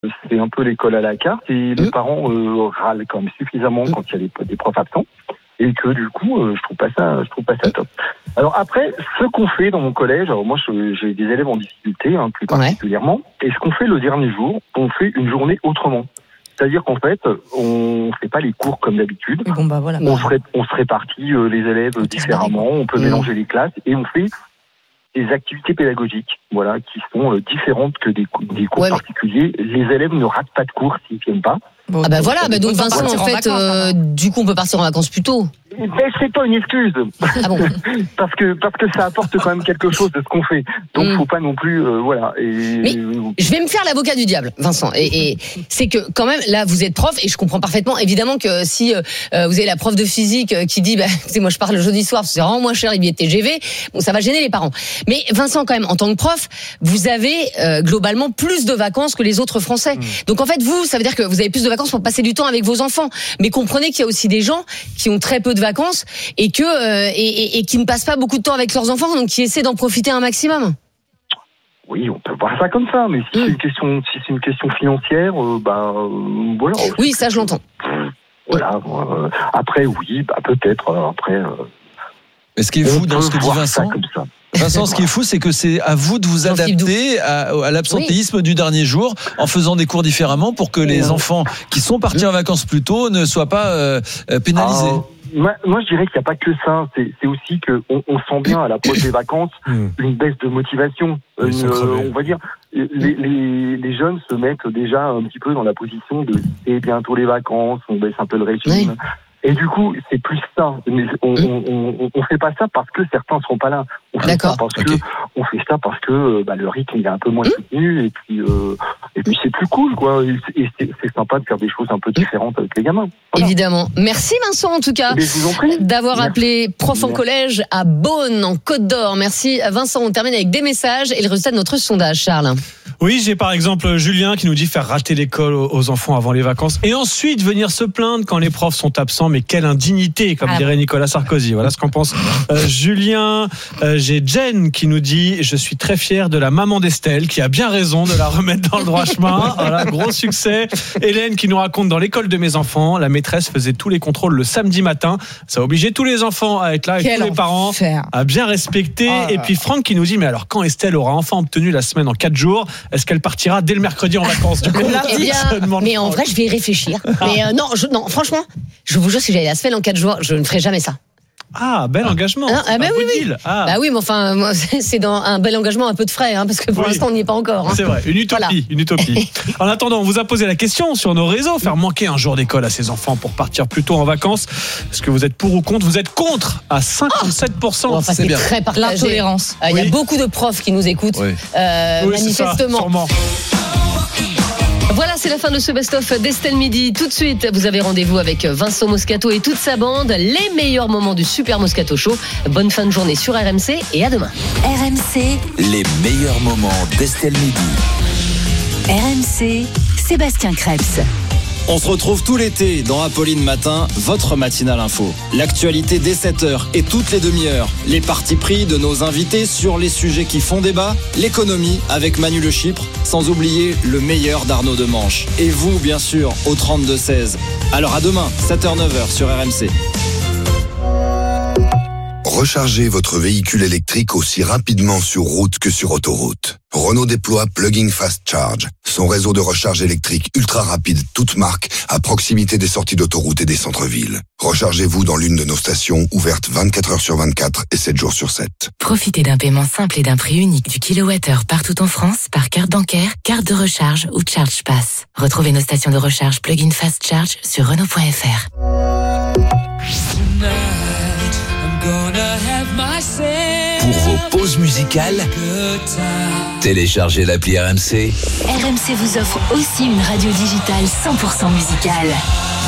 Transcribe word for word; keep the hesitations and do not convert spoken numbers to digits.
c'est un peu l'école à la carte et les mmh. parents euh, râlent quand même suffisamment mmh. quand il y a des, des profs absents et que du coup euh, je trouve pas ça je trouve pas ça top. Alors après, ce qu'on fait dans mon collège, alors moi je, j'ai des élèves en difficulté hein, plus particulièrement, ouais. et ce qu'on fait le dernier jour, on fait une journée autrement. C'est-à-dire qu'en fait, on fait pas les cours comme d'habitude. Bon bah voilà. On se ré, on se répartit euh, les élèves on différemment, on peut mmh. mélanger les classes et on fait des activités pédagogiques, voilà, qui sont euh, différentes que des, des cours ouais, particuliers. Mais... Les élèves ne ratent pas de cours s'ils viennent pas. Bon, ah bah voilà, bah donc Vincent, en fait, en vacances, euh, du coup, on peut partir en vacances plus tôt. Ben, c'est pas une excuse. Ah bon. parce que parce que ça apporte quand même quelque chose de ce qu'on fait. Donc mm. faut pas non plus euh, voilà. Et... Mais je vais me faire l'avocat du diable, Vincent. Et, et c'est que quand même là, vous êtes prof et je comprends parfaitement. Évidemment que si euh, vous avez la prof de physique qui dit, bah, c'est moi je pars le jeudi soir, parce que c'est vraiment moins cher les billets de T G V. Bon, ça va gêner les parents. Mais Vincent, quand même, en tant que prof, vous avez euh, globalement plus de vacances que les autres Français. Mm. Donc en fait, vous, ça veut dire que vous avez plus de vacances pour passer du temps avec vos enfants. Mais comprenez qu'il y a aussi des gens qui ont très peu de vacances et que euh, et, et, et qui ne passent pas beaucoup de temps avec leurs enfants, donc qui essaient d'en profiter un maximum. Oui, on peut voir ça comme ça, mais si mmh. c'est une question, si c'est une question financière, euh, bah euh, voilà. Oui, ça je l'entends. Voilà. Euh, après, oui, bah peut-être. Euh, après. Euh, mais ce qui est fou dans ce que dit Vincent. Vincent, ce qui est fou, c'est que c'est à vous de vous adapter à, à l'absentéisme oui. du dernier jour en faisant des cours différemment pour que les enfants qui sont partis en vacances plus tôt ne soient pas euh, pénalisés. Ah. Moi, moi, je dirais qu'il n'y a pas que ça. C'est, c'est aussi qu'on on sent bien à la pause des vacances une baisse de motivation. Une, euh, on va dire, les, les, les jeunes se mettent déjà un petit peu dans la position de c'est bientôt les vacances, on baisse un peu le régime. Oui. Et du coup, c'est plus ça. Mais on, on, on, on fait pas ça parce que certains seront pas là. On fait D'accord. ça parce okay. que, on fait ça parce que bah, le rythme il est un peu moins soutenu et puis euh, et puis c'est plus cool quoi. Et c'est, c'est sympa de faire des choses un peu différentes avec les gamins. Voilà. Évidemment. Merci Vincent en tout cas mais je vous en prie. d'avoir Merci. appelé prof en Merci. collège à Beaune en Côte d'Or. Merci Vincent. On termine avec des messages et le résultat de notre sondage, Charles. Oui, j'ai par exemple Julien qui nous dit faire rater l'école aux enfants avant les vacances et ensuite venir se plaindre quand les profs sont absents. Mais quelle indignité, comme ah dirait Nicolas Sarkozy. Voilà ce qu'on pense. Euh, Julien, euh, j'ai Jen qui nous dit je suis très fier de la maman d'Estelle qui a bien raison de la remettre dans le droit chemin. Voilà, gros succès. Hélène qui nous raconte dans l'école de mes enfants, la maîtresse faisait tous les contrôles le samedi matin. Ça a obligé tous les enfants à être là et tous les parents enfer. à bien respecter. Oh et puis Franck qui nous dit mais alors quand Estelle aura enfin obtenu la semaine en quatre jours, est-ce qu'elle partira dès le mercredi en vacances du coup, eh bien, mais en vrai, je vais y réfléchir. Mais euh, non, je, non, franchement, je vous jure, si j'avais la semaine en quatre jours, je ne ferais jamais ça. Ah, bel engagement. Ah, ah, bah oui, oui. Ah. Bah oui, mais enfin, moi, c'est dans un bel engagement un peu de frais, hein, parce que pour oui. l'instant, on n'y est pas encore. Hein. C'est vrai, une utopie, voilà. une utopie. En attendant, on vous a posé la question sur nos réseaux, faire manquer un jour d'école à ses enfants pour partir plus tôt en vacances. Est-ce que vous êtes pour ou contre ? Vous êtes contre à cinquante-sept pour cent. Oh, enfin, c'est, c'est bien. Très partagé. L'intolérance. Il euh, oui. y a beaucoup de profs qui nous écoutent, oui. Euh, oui, manifestement. Voilà, c'est la fin de ce best-of d'Estelle Midi. Tout de suite, vous avez rendez-vous avec Vincent Moscato et toute sa bande. Les meilleurs moments du Super Moscato Show. Bonne fin de journée sur R M C et à demain. R M C, les meilleurs moments d'Estelle Midi. R M C, Sébastien Krebs. On se retrouve tout l'été dans Apolline Matin, votre matinale info. L'actualité dès sept heures et toutes les demi-heures. Les partis pris de nos invités sur les sujets qui font débat. L'économie avec Manu Le Chypre, sans oublier le meilleur d'Arnaud Demanche. Et vous, bien sûr, au trente-deux seize. Alors à demain, sept heures neuf heures sur R M C. Rechargez votre véhicule électrique aussi rapidement sur route que sur autoroute. Renault déploie Plug-in Fast Charge, son réseau de recharge électrique ultra rapide, toute marque, à proximité des sorties d'autoroute et des centres-villes. Rechargez-vous dans l'une de nos stations, ouvertes vingt-quatre heures sur vingt-quatre et sept jours sur sept. Profitez d'un paiement simple et d'un prix unique du kilowattheure partout en France par carte bancaire, carte de recharge ou Charge Pass. Retrouvez nos stations de recharge Plug-in Fast Charge sur Renault point F R. Pour vos pauses musicales, téléchargez l'appli R M C. R M C vous offre aussi une radio digitale cent pour cent musicale.